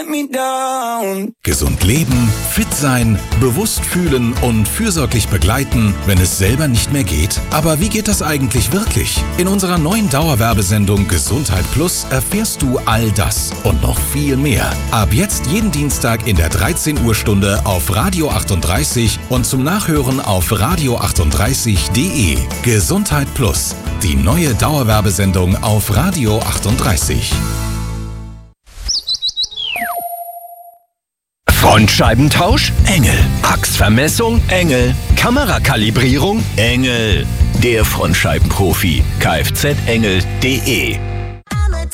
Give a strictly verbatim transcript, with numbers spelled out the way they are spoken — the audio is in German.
let me down. Gesund leben, fit sein, bewusst fühlen und fürsorglich begleiten, wenn es selber nicht mehr geht. Aber wie geht das eigentlich wirklich? In unserer neuen Dauerwerbesendung Gesundheit Plus erfährst du all das und noch viel mehr. Ab jetzt jeden Dienstag in der dreizehn Uhr Stunde auf Radio achtunddreißig und zum Nachhören auf radio achtunddreißig punkt de. Gesundheit Plus, die neue Dauerwerbesendung auf Radio achtunddreißig. Frontscheibentausch? Engel. Achsvermessung? Engel. Kamerakalibrierung? Engel. Der Frontscheibenprofi. kfzengel punkt de